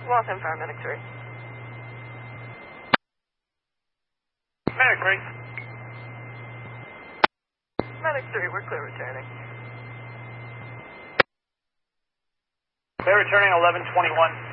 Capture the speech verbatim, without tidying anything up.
Waltham Fire, Medic three. Medic three. Medic three, we're clear returning. Clear returning eleven twenty-one.